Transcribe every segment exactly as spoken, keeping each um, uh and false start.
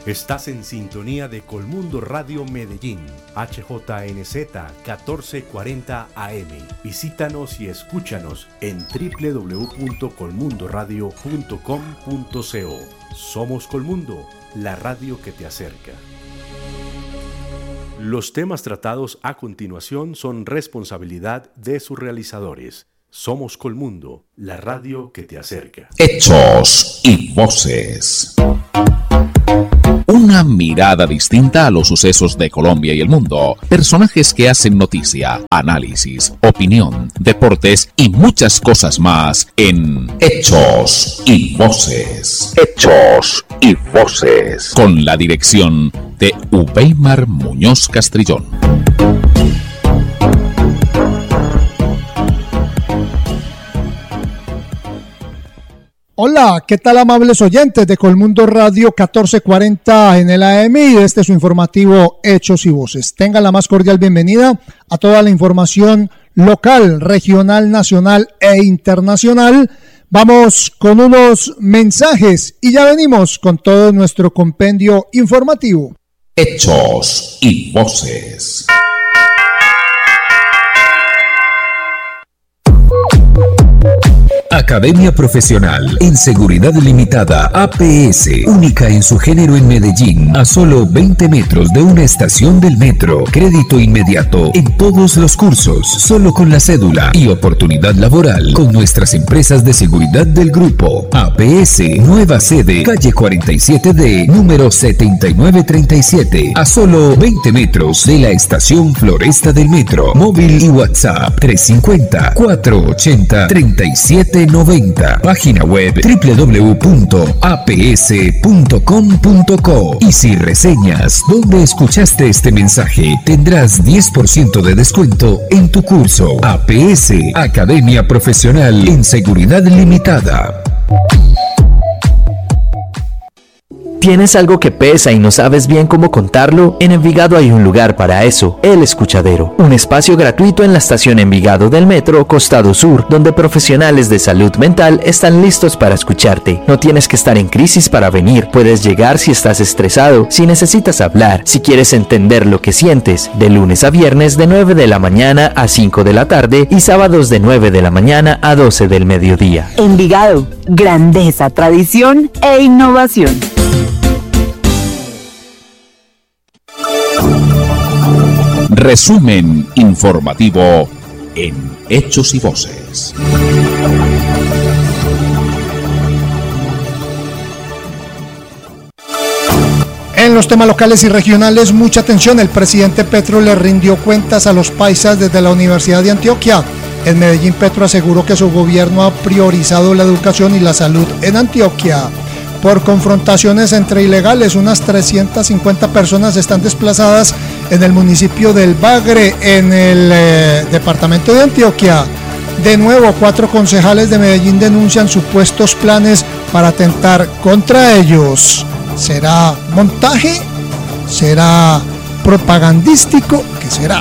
Estás en sintonía de Colmundo Radio Medellín, H J N Z catorce cuarenta A M. Visítanos y escúchanos en doble u doble u doble u punto colmundo radio punto com punto co. Somos Colmundo, la radio que te acerca. Los temas tratados a continuación son responsabilidad de sus realizadores. Somos Colmundo, la radio que te acerca. Hechos y voces. Una mirada distinta a los sucesos de Colombia y el mundo. Personajes que hacen noticia, análisis, opinión, deportes y muchas cosas más en Hechos y Voces. Hechos y Voces. Con la dirección de Ubeimar Muñoz Castrillón. Hola, ¿qué tal amables oyentes de Colmundo Radio catorce cuarenta en el A M y de este su informativo Hechos y Voces? Tengan la más cordial bienvenida a toda la información local, regional, nacional e internacional. Vamos con unos mensajes y ya venimos con todo nuestro compendio informativo. Hechos y Voces. Academia Profesional en Seguridad Limitada A P S, única en su género en Medellín, a solo veinte metros de una estación del metro. Crédito inmediato en todos los cursos, solo con la cédula y oportunidad laboral con nuestras empresas de seguridad del grupo. A P S, nueva sede, calle cuarenta y siete D, número setenta y nueve treinta y siete, a solo veinte metros de la estación Floresta del metro. Móvil y WhatsApp tres cinco cero, cuatro ocho cero, tres siete noventa. Página web doble u doble u doble u punto a p s punto com punto co. Y si reseñas dónde escuchaste este mensaje, tendrás diez por ciento de descuento en tu curso. A P S, Academia Profesional en Seguridad Limitada. ¿Tienes algo que pesa y no sabes bien cómo contarlo? En Envigado hay un lugar para eso, El Escuchadero, un espacio gratuito en la estación Envigado del Metro Costado Sur, donde profesionales de salud mental están listos para escucharte. No tienes que estar en crisis para venir, puedes llegar si estás estresado, si necesitas hablar, si quieres entender lo que sientes, de lunes a viernes de nueve de la mañana a cinco de la tarde y sábados de nueve de la mañana a doce del mediodía. Envigado, grandeza, tradición e innovación. Resumen informativo en Hechos y Voces. En los temas locales y regionales, mucha atención. El presidente Petro le rindió cuentas a los paisas desde la Universidad de Antioquia. En Medellín, Petro aseguró que su gobierno ha priorizado la educación y la salud en Antioquia. Por confrontaciones entre ilegales, unas trescientas cincuenta personas están desplazadas en el municipio del Bagre, en el eh, departamento de Antioquia. De nuevo, cuatro concejales de Medellín denuncian supuestos planes para atentar contra ellos. ¿Será montaje? ¿Será propagandístico? ¿Qué será?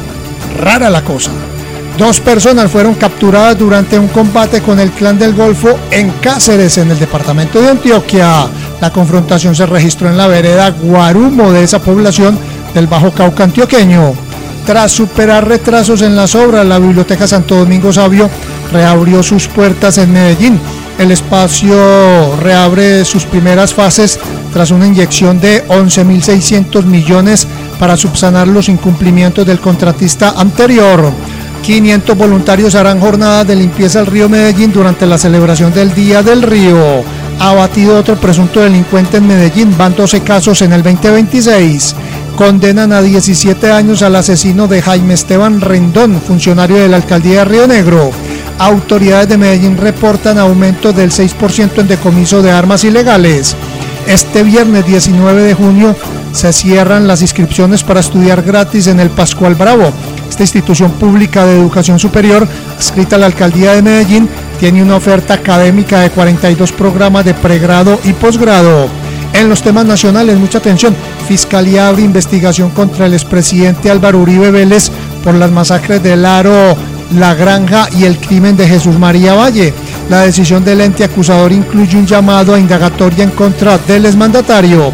Rara la cosa. Dos personas fueron capturadas durante un combate con el Clan del Golfo en Cáceres, en el departamento de Antioquia. La confrontación se registró en la vereda Guarumo de esa población del Bajo Cauca antioqueño. Tras superar retrasos en las obras, la Biblioteca Santo Domingo Sabio reabrió sus puertas en Medellín. El espacio reabre sus primeras fases tras una inyección de once mil seiscientos millones para subsanar los incumplimientos del contratista anterior. quinientos voluntarios harán jornadas de limpieza al río Medellín durante la celebración del Día del Río. Abatido otro presunto delincuente en Medellín, van doce casos en el veinte veintiséis. Condenan a diecisiete años al asesino de Jaime Esteban Rendón, funcionario de la alcaldía de Río Negro. Autoridades de Medellín reportan aumento del seis por ciento en decomiso de armas ilegales. Este viernes diecinueve de junio se cierran las inscripciones para estudiar gratis en el Pascual Bravo. Esta institución pública de educación superior, adscrita a la alcaldía de Medellín, tiene una oferta académica de cuarenta y dos programas de pregrado y posgrado. En los temas nacionales, mucha atención. Fiscalía abre investigación contra el expresidente Álvaro Uribe Vélez por las masacres de Laro, La Granja y el crimen de Jesús María Valle. La decisión del ente acusador incluye un llamado a indagatoria en contra del exmandatario.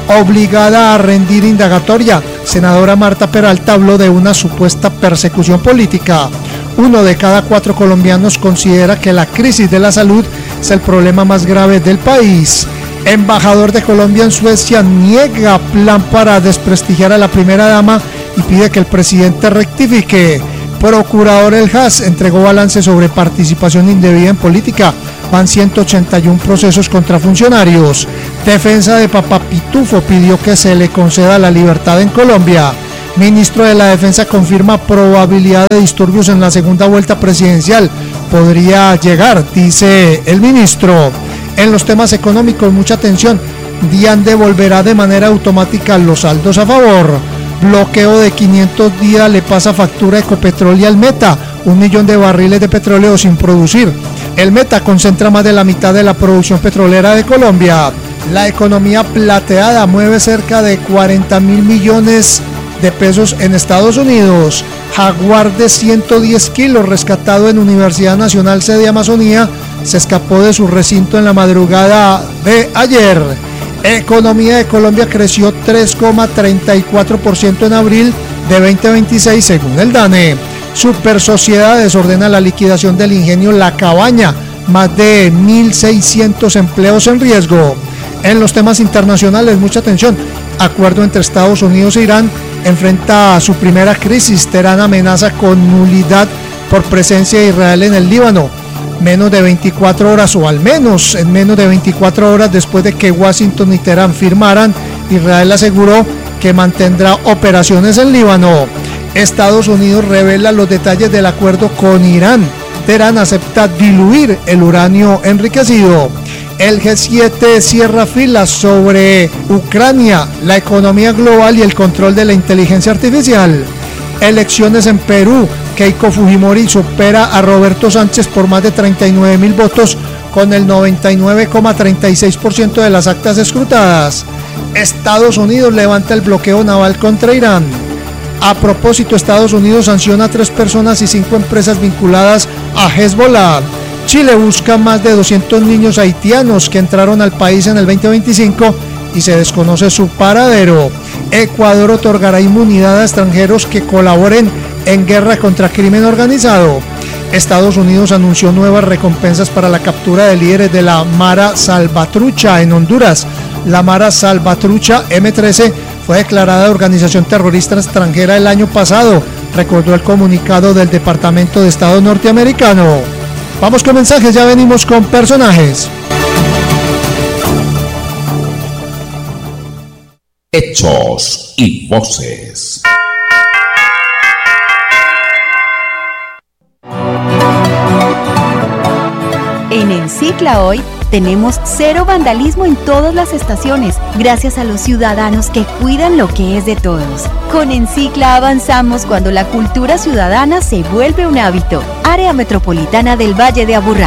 obligada a rendir indagatoria. Senadora Marta Peralta habló de una supuesta persecución política. Uno de cada cuatro colombianos considera que la crisis de la salud es el problema más grave del país. Embajador de Colombia en Suecia niega plan para desprestigiar a la primera dama y pide que el presidente rectifique. Procurador El Has entregó balance sobre participación indebida en política. Van ciento ochenta y uno procesos contra funcionarios. Defensa de Papá Pitufo pidió que se le conceda la libertad en Colombia. Ministro de la Defensa confirma probabilidad de disturbios en la segunda vuelta presidencial. Podría llegar, dice el ministro. En los temas económicos, mucha atención. DIAN devolverá de manera automática los saldos a favor. Bloqueo de quinientos días le pasa factura Ecopetrol y al Meta. Un millón de barriles de petróleo sin producir. El Meta concentra más de la mitad de la producción petrolera de Colombia. La economía plateada mueve cerca de cuarenta mil millones de pesos en Estados Unidos. Jaguar de ciento diez kilos rescatado en Universidad Nacional Sede Amazonía se escapó de su recinto en la madrugada de ayer. Economía de Colombia creció tres coma treinta y cuatro por ciento en abril de veinte veintiséis según el DANE. Super Sociedades ordena la liquidación del ingenio La Cabaña, más de mil seiscientos empleos en riesgo. En los temas internacionales, mucha atención. Acuerdo entre Estados Unidos e Irán enfrenta su primera crisis. Teherán amenaza con nulidad por presencia de Israel en el Líbano. Menos de veinticuatro horas, o al menos en menos de veinticuatro horas después de que Washington y Teherán firmaran, Israel aseguró que mantendrá operaciones en Líbano. Estados Unidos revela los detalles del acuerdo con Irán. Teherán acepta diluir el uranio enriquecido. El G siete cierra filas sobre Ucrania, la economía global y el control de la inteligencia artificial. Elecciones en Perú. Keiko Fujimori supera a Roberto Sánchez por más de treinta y nueve mil votos con el noventa y nueve coma treinta y seis por ciento de las actas escrutadas. Estados Unidos levanta el bloqueo naval contra Irán. A propósito, Estados Unidos sanciona a tres personas y cinco empresas vinculadas a Hezbollah. Chile busca más de doscientos niños haitianos que entraron al país en el veinte veinticinco y se desconoce su paradero. Ecuador otorgará inmunidad a extranjeros que colaboren en guerra contra crimen organizado. Estados Unidos anunció nuevas recompensas para la captura de líderes de la Mara Salvatrucha en Honduras. La Mara Salvatrucha eme trece fue declarada organización terrorista extranjera el año pasado, recordó el comunicado del Departamento de Estado norteamericano. Vamos con mensajes, ya venimos con personajes. Hechos y voces. En Encicla hoy tenemos cero vandalismo en todas las estaciones, gracias a los ciudadanos que cuidan lo que es de todos. Con Encicla avanzamos cuando la cultura ciudadana se vuelve un hábito. Área Metropolitana del Valle de Aburrá.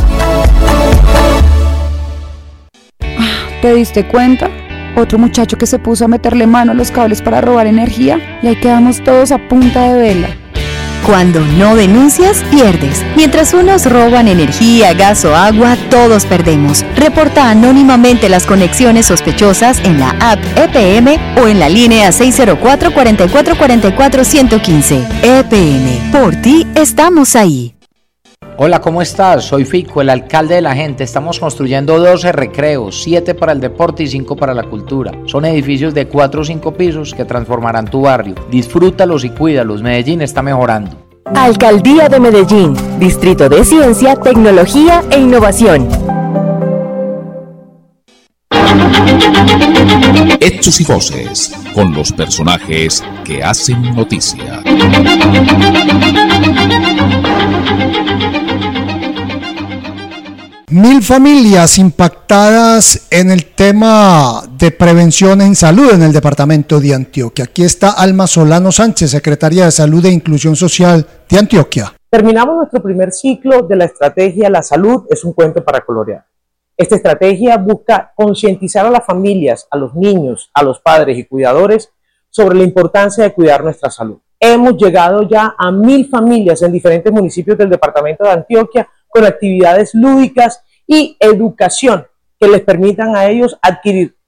¿Te diste cuenta? Otro muchacho que se puso a meterle mano a los cables para robar energía y ahí quedamos todos a punta de vela. Cuando no denuncias, pierdes. Mientras unos roban energía, gas o agua, todos perdemos. Reporta anónimamente las conexiones sospechosas en la app E P M o en la línea seis cero cuatro, cuatro cuatro cuatro cuatro, uno uno cinco. E P M, por ti estamos ahí. Hola, ¿cómo estás? Soy Fico, el alcalde de la gente. Estamos construyendo doce recreos, siete para el deporte y cinco para la cultura. Son edificios de cuatro o cinco pisos que transformarán tu barrio. Disfrútalos y cuídalos. Medellín está mejorando. Alcaldía de Medellín, Distrito de Ciencia, Tecnología e Innovación. Hechos y voces, con los personajes que hacen noticia. Mil familias impactadas en el tema de prevención en salud en el departamento de Antioquia. Aquí está Alma Solano Sánchez, secretaria de Salud e Inclusión Social de Antioquia. Terminamos nuestro primer ciclo de la estrategia La Salud es un cuento para colorear. Esta estrategia busca concientizar a las familias, a los niños, a los padres y cuidadores sobre la importancia de cuidar nuestra salud. Hemos llegado ya a mil familias en diferentes municipios del departamento de Antioquia con actividades lúdicas y educación que les permitan a ellos adquirir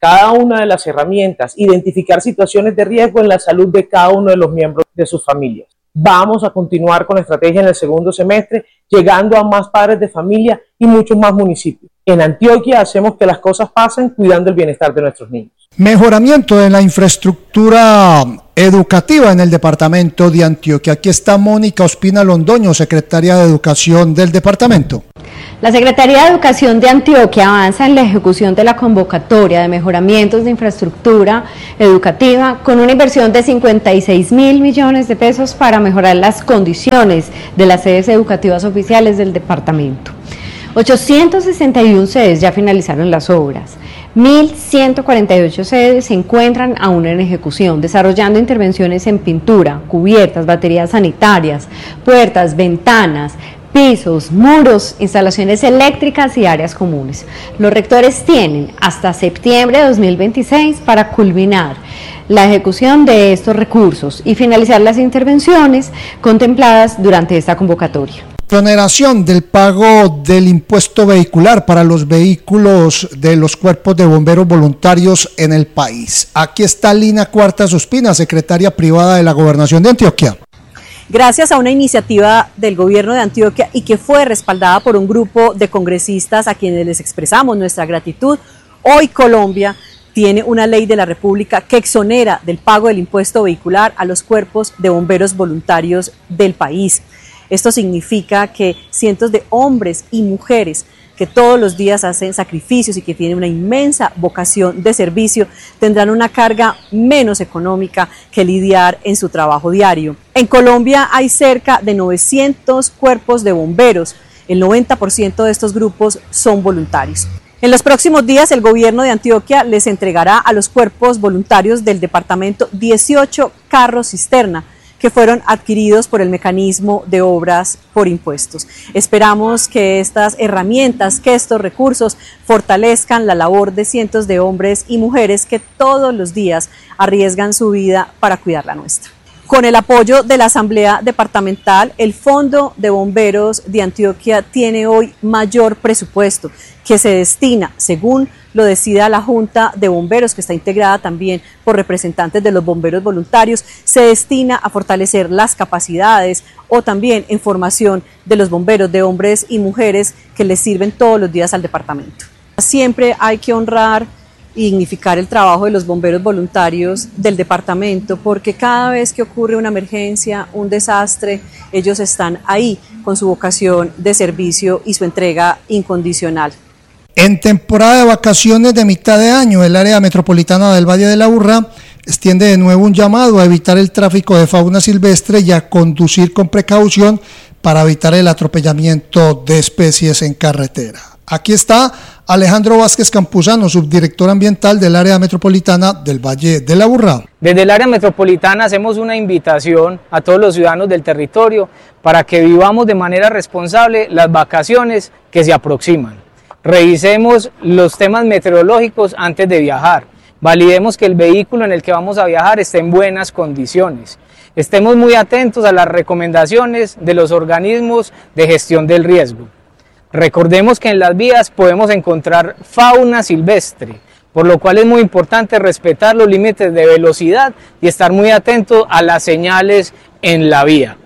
cada una de las herramientas, identificar situaciones de riesgo en la salud de cada uno de los miembros de sus familias. Vamos a continuar con la estrategia en el segundo semestre, llegando a más padres de familia y muchos más municipios. En Antioquia hacemos que las cosas pasen cuidando el bienestar de nuestros niños. Mejoramiento de la infraestructura educativa en el departamento de Antioquia. Aquí está Mónica Ospina Londoño, secretaria de Educación del departamento. La Secretaría de Educación de Antioquia avanza en la ejecución de la convocatoria de mejoramientos de infraestructura educativa con una inversión de cincuenta y seis mil millones de pesos para mejorar las condiciones de las sedes educativas oficiales del departamento. ochocientas sesenta y una sedes ya finalizaron las obras. mil ciento cuarenta y ocho sedes se encuentran aún en ejecución, desarrollando intervenciones en pintura, cubiertas, baterías sanitarias, puertas, ventanas, pisos, muros, instalaciones eléctricas y áreas comunes. Los rectores tienen hasta septiembre de dos mil veintiséis para culminar la ejecución de estos recursos y finalizar las intervenciones contempladas durante esta convocatoria. Exoneración del pago del impuesto vehicular para los vehículos de los cuerpos de bomberos voluntarios en el país. Aquí está Lina Cuartas Ospina, secretaria privada de la Gobernación de Antioquia. Gracias a una iniciativa del gobierno de Antioquia y que fue respaldada por un grupo de congresistas a quienes les expresamos nuestra gratitud, hoy Colombia tiene una ley de la República que exonera del pago del impuesto vehicular a los cuerpos de bomberos voluntarios del país. Esto significa que cientos de hombres y mujeres que todos los días hacen sacrificios y que tienen una inmensa vocación de servicio tendrán una carga menos económica que lidiar en su trabajo diario. En Colombia hay cerca de novecientos cuerpos de bomberos. El noventa por ciento de estos grupos son voluntarios. En los próximos días el gobierno de Antioquia les entregará a los cuerpos voluntarios del departamento dieciocho carros cisterna que fueron adquiridos por el mecanismo de obras por impuestos. Esperamos que estas herramientas, que estos recursos fortalezcan la labor de cientos de hombres y mujeres que todos los días arriesgan su vida para cuidar la nuestra. Con el apoyo de la Asamblea Departamental, el Fondo de Bomberos de Antioquia tiene hoy mayor presupuesto que se destina, según lo decida la Junta de Bomberos, que está integrada también por representantes de los bomberos voluntarios, se destina a fortalecer las capacidades o también en formación de los bomberos, de hombres y mujeres que les sirven todos los días al departamento. Siempre hay que honrar y dignificar el trabajo de los bomberos voluntarios del departamento, porque cada vez que ocurre una emergencia, un desastre, ellos están ahí con su vocación de servicio y su entrega incondicional. En temporada de vacaciones de mitad de año, el área metropolitana del Valle de la Aburrá extiende de nuevo un llamado a evitar el tráfico de fauna silvestre y a conducir con precaución para evitar el atropellamiento de especies en carretera. Aquí está Alejandro Vázquez Campuzano, subdirector ambiental del área metropolitana del Valle de la Aburrá. Desde el área metropolitana hacemos una invitación a todos los ciudadanos del territorio para que vivamos de manera responsable las vacaciones que se aproximan. Revisemos los temas meteorológicos antes de viajar. Validemos que el vehículo en el que vamos a viajar esté en buenas condiciones. Estemos muy atentos a las recomendaciones de los organismos de gestión del riesgo. Recordemos que en las vías podemos encontrar fauna silvestre, por lo cual es muy importante respetar los límites de velocidad y estar muy atento a las señales en la vía.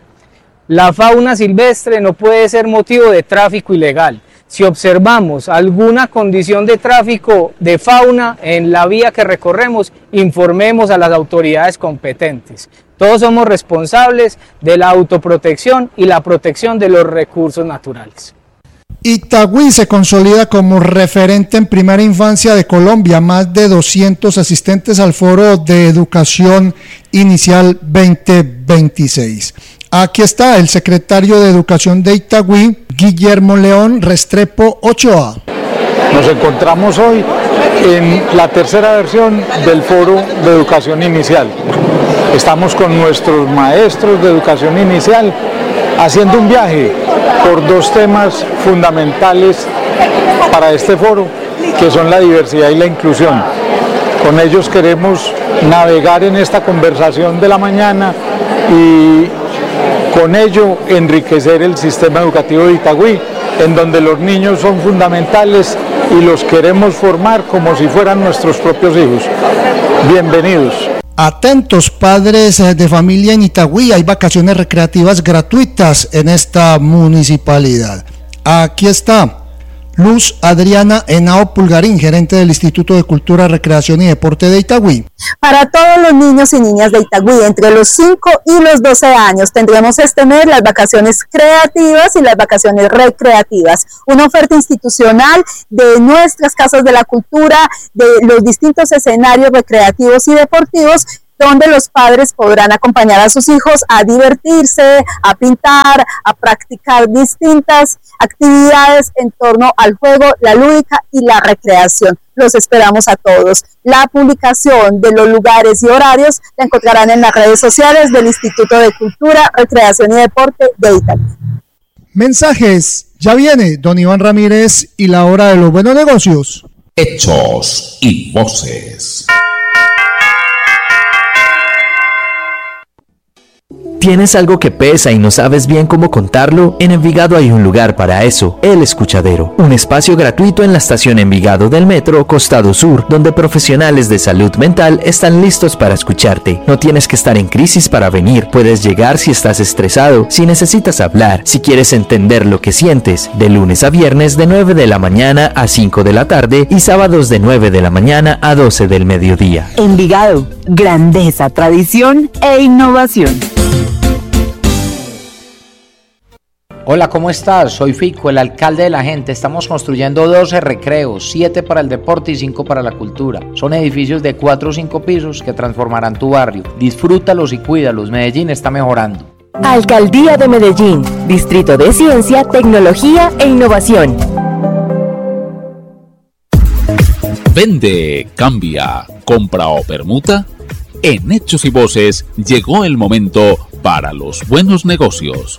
La fauna silvestre no puede ser motivo de tráfico ilegal. Si observamos alguna condición de tráfico de fauna en la vía que recorremos, informemos a las autoridades competentes. Todos somos responsables de la autoprotección y la protección de los recursos naturales. Itagüí se consolida como referente en primera infancia de Colombia, más de doscientos asistentes al Foro de Educación Inicial veinte veintiséis. Aquí está el secretario de Educación de Itagüí, Guillermo León Restrepo Ochoa. Nos encontramos hoy en la tercera versión del Foro de Educación Inicial. Estamos con nuestros maestros de educación inicial haciendo un viaje por dos temas fundamentales para este foro, que son la diversidad y la inclusión. Con ellos queremos navegar en esta conversación de la mañana y con ello enriquecer el sistema educativo de Itagüí, en donde los niños son fundamentales y los queremos formar como si fueran nuestros propios hijos. Bienvenidos. Atentos padres de familia en Itagüí, hay vacaciones recreativas gratuitas en esta municipalidad. Aquí está Luz Adriana Henao Pulgarín, gerente del Instituto de Cultura, Recreación y Deporte de Itagüí. Para todos los niños y niñas de Itagüí, entre los cinco y los doce años, tendremos este mes las vacaciones creativas y las vacaciones recreativas. Una oferta institucional de nuestras casas de la cultura, de los distintos escenarios recreativos y deportivos, donde los padres podrán acompañar a sus hijos a divertirse, a pintar, a practicar distintas actividades en torno al juego, la lúdica y la recreación. Los esperamos a todos. La publicación de los lugares y horarios la encontrarán en las redes sociales del Instituto de Cultura, Recreación y Deporte de Itagüí. Mensajes. Ya viene don Iván Ramírez y la hora de los buenos negocios. Hechos y voces. ¿Tienes algo que pesa y no sabes bien cómo contarlo? En Envigado hay un lugar para eso, El Escuchadero, un espacio gratuito en la estación Envigado del Metro Costado Sur, donde profesionales de salud mental están listos para escucharte. No tienes que estar en crisis para venir, puedes llegar si estás estresado, si necesitas hablar, si quieres entender lo que sientes, de lunes a viernes de nueve de la mañana a cinco de la tarde y sábados de nueve de la mañana a doce del mediodía. Envigado, grandeza, tradición e innovación. Hola, ¿cómo estás? Soy Fico, el alcalde de la gente. Estamos construyendo doce recreos, siete para el deporte y cinco para la cultura. Son edificios de cuatro o cinco pisos que transformarán tu barrio. Disfrútalos y cuídalos. Medellín está mejorando. Alcaldía de Medellín, Distrito de Ciencia, Tecnología e Innovación. Vende, cambia, compra o permuta. En Hechos y Voces llegó el momento para los buenos negocios.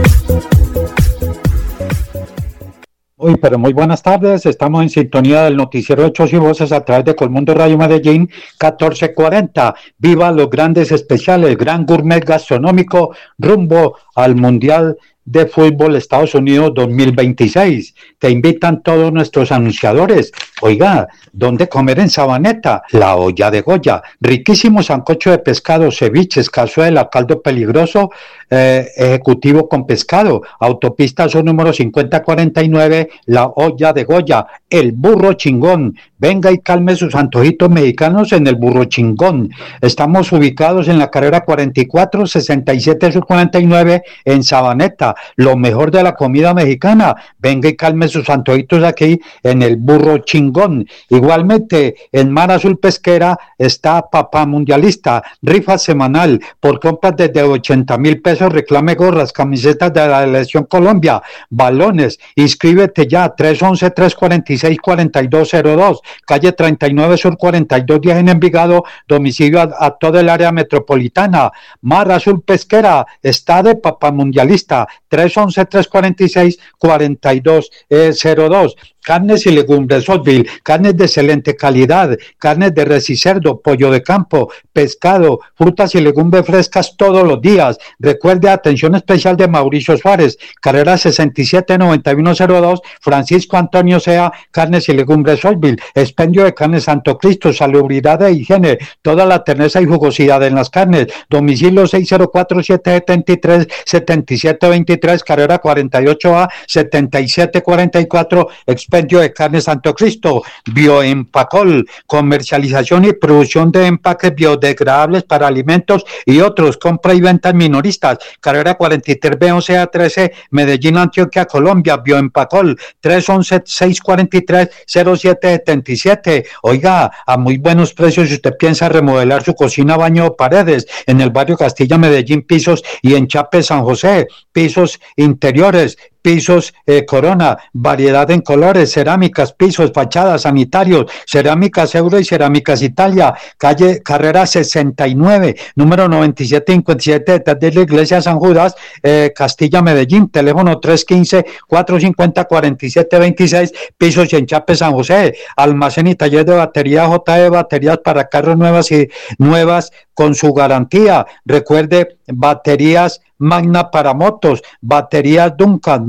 Uy, pero muy buenas tardes, estamos en sintonía del noticiero Hechos y Voces a través de Colmundo Radio Medellín catorce cuarenta. Viva los grandes especiales, gran gourmet gastronómico rumbo al Mundial de Fútbol Estados Unidos dos mil veintiséis. Te invitan todos nuestros anunciadores. Oiga, ¿dónde comer en Sabaneta? La Olla de Goya. Riquísimo sancocho de pescado, ceviches, cazuela, caldo peligroso, eh, ejecutivo con pescado. Autopista Sur número cincuenta cuarenta y nueve, La Olla de Goya. El Burro Chingón. Venga y calme sus antojitos mexicanos en el Burro Chingón. Estamos ubicados en la carrera cuarenta y cuatro, sesenta y siete Sur cuarenta y nueve en Sabaneta. Lo mejor de la comida mexicana. Venga y calme sus antojitos aquí en el Burro Chingón. Igualmente, en Mar Azul Pesquera está Papá Mundialista, rifa semanal por compras desde ochenta mil pesos. Reclame gorras, camisetas de la Selección Colombia, balones. Inscríbete ya, tres once, tres cuarenta y seis, cuarenta y dos cero dos, calle treinta y nueve Sur cuarenta y dos diez en Envigado, domicilio a, a todo el área metropolitana. Mar Azul Pesquera está de Papá Mundialista, tres once, tres cuarenta y seis, cuarenta y dos cero dos. Carnes y legumbres Sotville, carnes de excelente calidad, carnes de res y cerdo, pollo de campo, pescado, frutas y legumbres frescas todos los días. Recuerde, atención especial de Mauricio Suárez, carrera sesenta y siete, noventa y uno cero dos, Francisco Antonio Sea, carnes y legumbres Sotville, expendio de carnes Santo Cristo, salubridad e higiene, toda la terneza y jugosidad en las carnes. Domicilio seis cero cuatro, siete siete tres, siete siete dos tres, carrera cuarenta y ocho A, setenta y siete cuarenta y cuatro, expendio de carne Santo Cristo. Bioempacol, comercialización y producción de empaques biodegradables para alimentos y otros, compra y ventas minoristas, carrera cuarenta y tres B once A trece, Medellín, Antioquia, Colombia. Bioempacol, tres once, seis cuarenta y tres, cero siete setenta y siete. Oiga, a muy buenos precios si usted piensa remodelar su cocina, baño o paredes, en el barrio Castilla, Medellín, pisos, y en Chape, San José, pisos interiores, pisos eh, Corona, variedad en colores, cerámicas, pisos, fachadas, sanitarios, cerámicas Euro y cerámicas Italia, calle Carrera sesenta y nueve, número noventa y siete cincuenta y siete, detrás de la iglesia San Judas, eh, Castilla, Medellín, teléfono tres uno cinco, cuatro cinco cero, cuatro siete dos seis, pisos y en Chape, San José. Almacén y taller de batería J E, baterías para carros nuevas y nuevas con su garantía. Recuerde, baterías Magna para motos, baterías Duncan,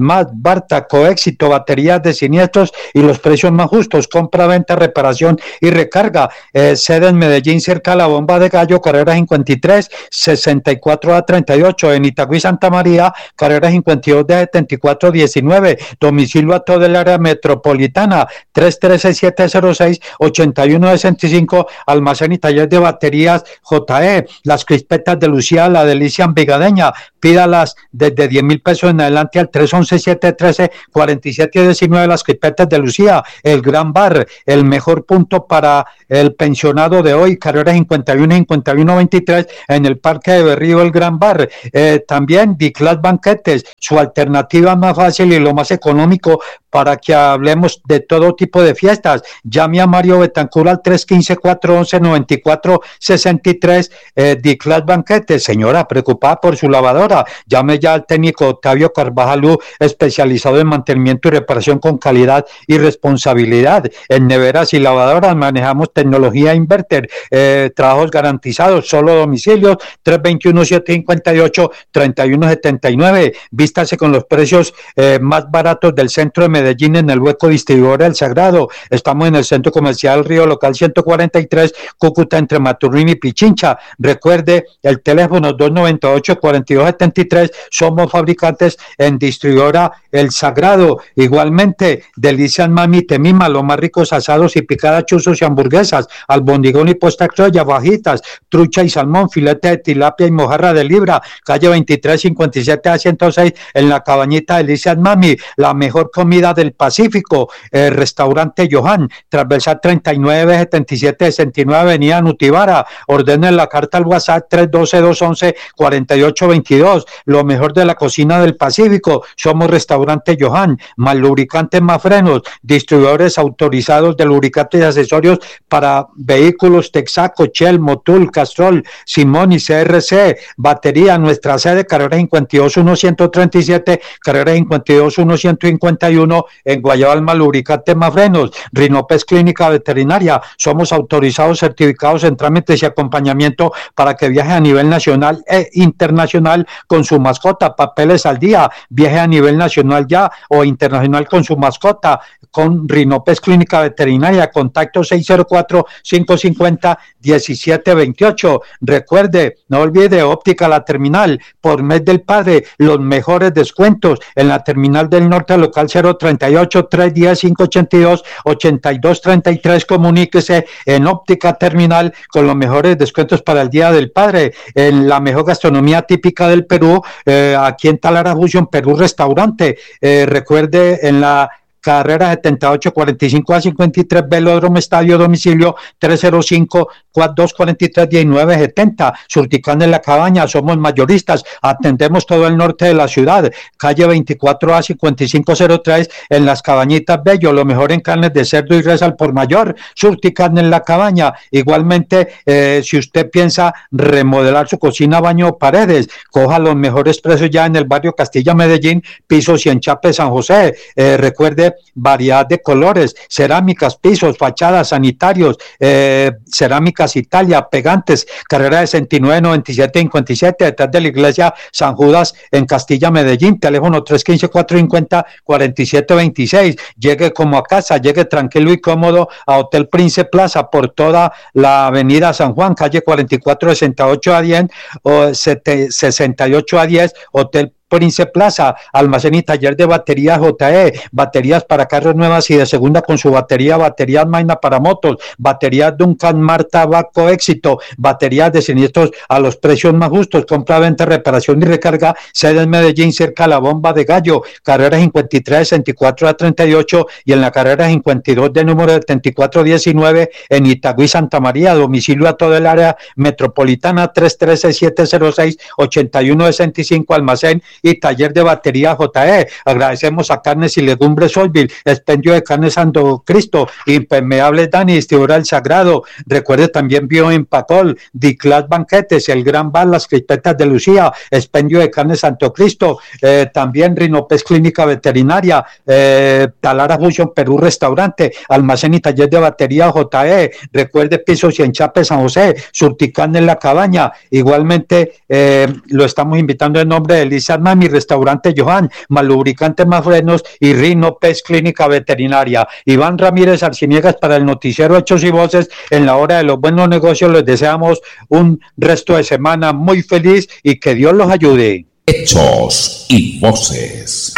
Más, Barta, Coéxito, baterías de siniestros y los precios más justos, compra, venta, reparación y recarga. Eh, sede en Medellín, cerca de la Bomba de Gallo, carrera cincuenta y tres, sesenta y cuatro a treinta y ocho. En Itagüí, Santa María, carrera cincuenta y dos de setenta y cuatro diecinueve. Domicilio a todo el área metropolitana, tres uno tres siete cero seis ocho uno sesenta y cinco. Almacén y taller de baterías J E. Las crispetas de Lucía, la delicia envigadeña, pídalas desde diez mil pesos en adelante al tres once siete trece cuarenta y siete diecinueve. Las crispetas de Lucía, el Gran Bar, el mejor punto para el pensionado de hoy, carrera cincuenta y uno cincuenta y uno veintitrés en el Parque de Berrío, el Gran Bar. Eh, también Biclas Banquetes, su alternativa más fácil y lo más económico para que hablemos de todo tipo de fiestas. Llame a Mario Betancur al tres uno cinco, cuatro uno uno, nueve cuatro seis tres. eh, Biclas Banquetes. Señora, preocupada por su lavadora, llame ya al técnico Octavio Carvajalú, especializado en mantenimiento y reparación con calidad y responsabilidad. En neveras y lavadoras manejamos tecnología inverter, eh, trabajos garantizados, solo domicilios, tres dos uno, siete cinco ocho, tres uno siete nueve. Vístase con los precios eh, más baratos del centro de Medellín en el hueco distribuidor El Sagrado. Estamos en el centro comercial Río Local ciento cuarenta y tres, Cúcuta, entre Maturín y Pichincha. Recuerde el teléfono dos noventa y ocho, cuarenta y dos setenta y tres. Somos fabricantes en distribuidora El Sagrado. Igualmente, Delicias Mami te mima, los más ricos asados y picadas, chuzos y hamburguesas, albondigón y posta criolla, fajitas, trucha y salmón, filete de tilapia y mojarra de libra. Calle veintitrés cincuenta y siete a ciento seis en la Cabañita Delicias Mami, la mejor comida del Pacífico. El restaurante Johan, transversal treinta y nueve setenta y siete sesenta y nueve, avenida Nutibara. Ordenen la carta al WhatsApp tres uno dos, dos uno uno, cuatro ocho dos dos. Lo mejor de la cocina del Pacífico. Somos restaurante Johan, más lubricantes, más frenos, distribuidores autorizados de lubricantes y accesorios para vehículos Texaco, Shell, Motul, Castrol, Simón y C R C. Batería, nuestra sede, carrera cincuenta y dos uno ciento treinta y siete, carrera cincuenta y dos uno ciento cincuenta y uno en Guayabal, lubricantes, más frenos. Rinopes Clínica Veterinaria, somos autorizados, certificados en trámites y acompañamiento para que viaje a nivel nacional e internacional con su mascota. Papeles al día, viaje a nivel nacional ya o internacional con su mascota con Rinopes Clínica Veterinaria. Contacto seis cero cuatro, cinco cinco cero, uno siete dos ocho. Recuerde, no olvide Óptica La Terminal, por mes del padre, los mejores descuentos en la Terminal del Norte, local cero treinta y ocho, tres uno cero, cinco ocho dos, ocho dos tres tres. Comuníquese en Óptica Terminal con los mejores descuentos para el Día del Padre, en la mejor gastronomía típica del Perú, eh, aquí en Talara Fusion Perú Restaurante. Eh, recuerde, en la carrera setenta y ocho cuarenta y cinco a cincuenta y tres, Velódromo Estadio, domicilio tres cero cinco, dos cuatro tres, uno nueve siete cero. Surticán en La Cabaña, somos mayoristas, atendemos todo el norte de la ciudad. Calle veinticuatro a cincuenta y cinco cero tres en Las Cabañitas Bello, lo mejor en carnes de cerdo y res al por mayor. Surticán en La Cabaña. Igualmente, eh, si usted piensa remodelar su cocina, baño o paredes, coja los mejores precios ya en el barrio Castilla Medellín, piso cien Chape San José. Eh, recuerde, variedad de colores, cerámicas, pisos, fachadas, sanitarios, eh, cerámicas Italia, pegantes, carrera sesenta y nueve noventa y siete cincuenta y siete, detrás de la iglesia San Judas en Castilla Medellín. Teléfono tres uno cinco, cuatro cinco cero, cuatro siete dos seis. Llegue como a casa, llegue tranquilo y cómodo a Hotel Prince Plaza por toda la avenida San Juan, calle cuarenta y cuatro sesenta y ocho a diez o sesenta y ocho a diez, Hotel Prince Plaza. Almacén y taller de baterías J E, baterías para carros nuevas y de segunda con su batería, baterías Maina para motos, baterías Duncan, Marta, Baco, Éxito, baterías de siniestros a los precios más justos, compra, venta, reparación y recarga. Sede en Medellín, cerca de la Bomba de Gallo, carrera cincuenta y tres sesenta y cuatro a treinta y ocho, y en la carrera cincuenta y dos de número setenta y cuatro diecinueve en Itagüí, Santa María. Domicilio a todo el área metropolitana, tres uno tres, siete cero seis, ocho uno sesenta y cinco. Almacén y taller de batería J E. Agradecemos a Carnes y Legumbres Solville, expendio de carne Santo Cristo, Impermeables Dani, distribuidora El Sagrado. Recuerde también Bioempacol, Diclas Banquetes, El Gran Bar, las crispetas de Lucía, expendio de carne Santo Cristo, eh, también Rinopes Clínica Veterinaria, eh, Talara Fusion Perú Restaurante, almacén y taller de batería J E. Recuerde pisos y en Chape San José, Surticán en La Cabaña. Igualmente eh, lo estamos invitando en nombre de Elisa Crema Mi Restaurante Johan, Malubricante Más Frenos y Rino Pest Clínica Veterinaria. Iván Ramírez Arciniegas para el noticiero Hechos y Voces. En la hora de los buenos negocios les deseamos un resto de semana muy feliz y que Dios los ayude. Hechos y Voces.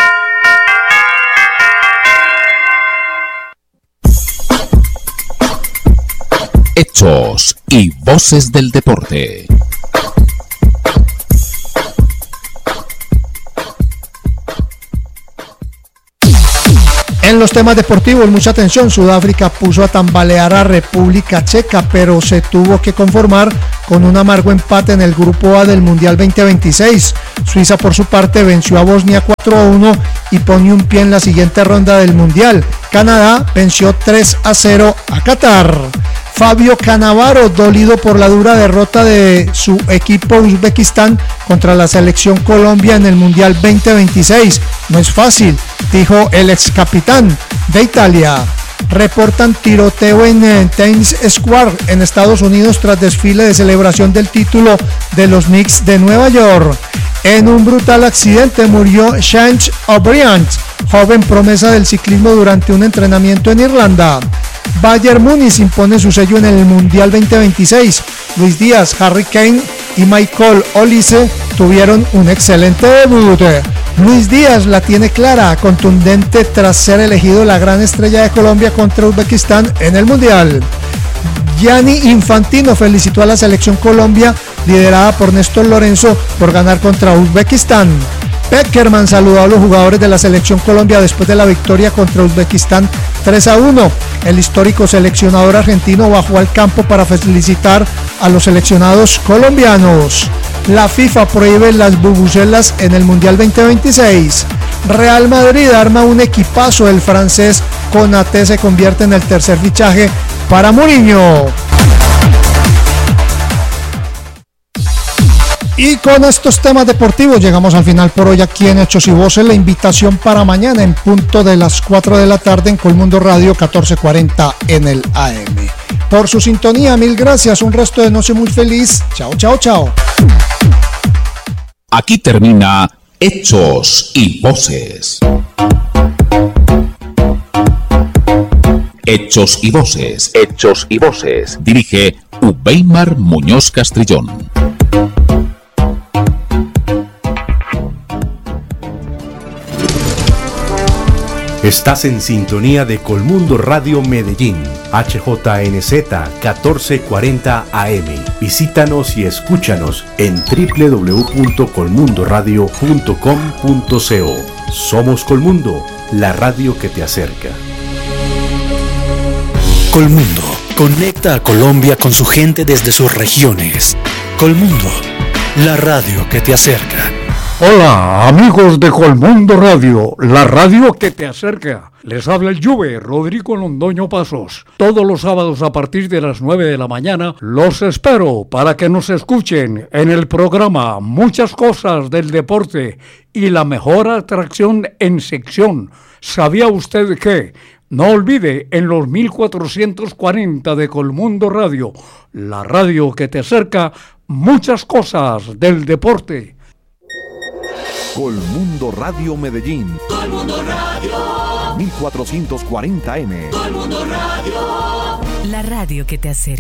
Hechos y Voces del Deporte. En los temas deportivos, mucha atención, Sudáfrica puso a tambalear a República Checa, pero se tuvo que conformar con un amargo empate en el Grupo A del Mundial veinte veintiséis. Suiza, por su parte, venció a Bosnia cuatro a uno y pone un pie en la siguiente ronda del Mundial. Canadá venció tres a cero a Qatar. Fabio Cannavaro, dolido por la dura derrota de su equipo Uzbekistán contra la selección Colombia en el Mundial veinte veintiséis. No es fácil, dijo el ex capitán de Italia. Reportan tiroteo en eh, Times Square en Estados Unidos tras desfile de celebración del título de los Knicks de Nueva York. En un brutal accidente murió Shane O'Brien, joven promesa del ciclismo durante un entrenamiento en Irlanda. Bayern Múnich impone su sello en el Mundial veinte veintiséis. Luis Díaz, Harry Kane y Michael Olise tuvieron un excelente debut. Luis Díaz la tiene clara, contundente tras ser elegido la gran estrella de Colombia contra Uzbekistán en el Mundial. Gianni Infantino felicitó a la selección Colombia liderada por Néstor Lorenzo por ganar contra Uzbekistán. Peckerman saludó a los jugadores de la selección Colombia después de la victoria contra Uzbekistán tres a uno. El histórico seleccionador argentino bajó al campo para felicitar a los seleccionados colombianos. La FIFA prohíbe las bubucelas en el Mundial veinte veintiséis. Real Madrid arma un equipazo. El francés Konaté se convierte en el tercer fichaje para Mourinho. Y con estos temas deportivos llegamos al final por hoy aquí en Hechos y Voces. La invitación para mañana en punto de las cuatro de la tarde en Colmundo Radio catorce cuarenta en el A M. Por su sintonía, mil gracias. Un resto de noche muy feliz. Chao, chao, chao. Aquí termina Hechos y Voces. Hechos y Voces. Hechos y Voces. Dirige Ubeimar Muñoz Castrillón. Estás en sintonía de Colmundo Radio Medellín, H J N Z catorce cuarenta A M. Visítanos y escúchanos en doble u doble u doble u punto colmundo radio punto com punto co. Somos Colmundo, la radio que te acerca. Colmundo conecta a Colombia con su gente desde sus regiones. Colmundo, la radio que te acerca. Hola, amigos de Colmundo Radio, la radio que te acerca. Les habla el Juve, Rodrigo Londoño Pasos. Todos los sábados a partir de las nueve de la mañana los espero para que nos escuchen en el programa Muchas Cosas del Deporte y la mejor atracción en sección. ¿Sabía usted qué? No olvide, en los mil cuatrocientos cuarenta de Colmundo Radio, la radio que te acerca, Muchas Cosas del Deporte. Colmundo Radio Medellín. Colmundo Radio. mil cuatrocientos cuarenta eme. Colmundo Radio. La radio que te acerca.